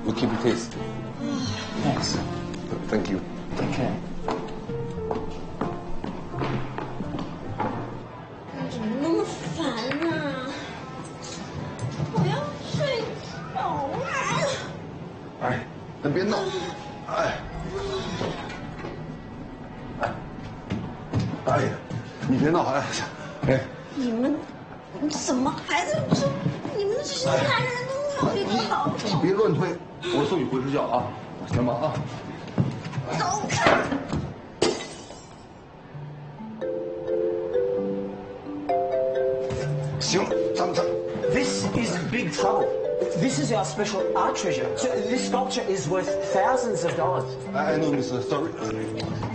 You keep it easy. Thanks. Thank you. Take care. 怎么那么烦啊！我要睡着了。 哎，那别闹。哎，哎呀，你别闹！哎， 你们怎么还在这？你们这些男人都没有一个好你别乱推，我送你回学校啊，先忙啊。 走开！ 行，咱们。 This is big trouble. This is our special art treasure. So this sculpture is worth thousands of dollars. I know, Miss. Sorry.